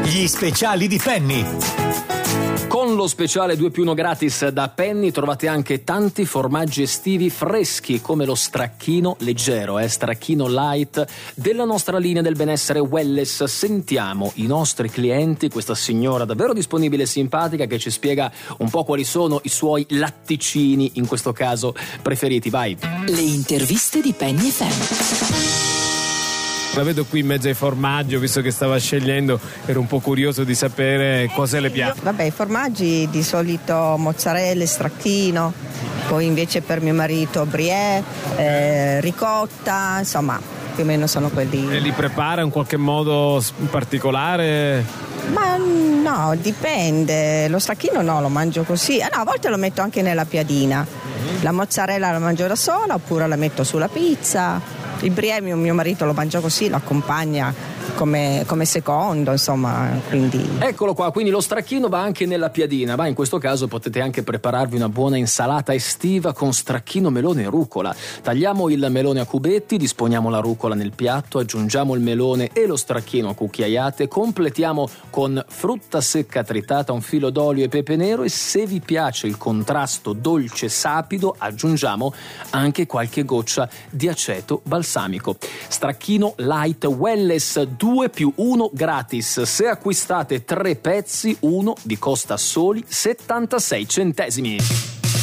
Gli speciali di Penny. Con lo speciale 2+1 gratis da Penny trovate anche tanti formaggi estivi freschi come lo stracchino leggero, stracchino light della nostra linea del benessere Welless. Sentiamo i nostri clienti, questa signora davvero disponibile e simpatica che ci spiega un po' quali sono i suoi latticini, in questo caso preferiti. Vai! Le interviste di Penny FM. La vedo qui in mezzo ai formaggi, ho visto che stava scegliendo, ero un po' curioso di sapere cosa le piace. Vabbè, i formaggi di solito mozzarella, stracchino, poi invece per mio marito brie, ricotta, insomma, più o meno sono quelli. E li prepara in qualche modo particolare? Ma no, dipende, lo stracchino no, lo mangio così, no, a volte lo metto anche nella piadina, la mozzarella la mangio da sola oppure la metto sulla pizza. Il brie mio marito lo mangia così, lo accompagna come secondo, insomma, quindi. Eccolo qua, quindi lo stracchino va anche nella piadina, in questo caso potete anche prepararvi una buona insalata estiva con stracchino, melone e rucola. Tagliamo il melone a cubetti, disponiamo la rucola nel piatto, aggiungiamo il melone e lo stracchino a cucchiaiate, completiamo con frutta secca tritata, un filo d'olio e pepe nero, e se vi piace il contrasto dolce sapido aggiungiamo anche qualche goccia di aceto balsamico. Stracchino light Welless 2+1 gratis. Se acquistate 3 pezzi, uno vi costa soli 76 centesimi.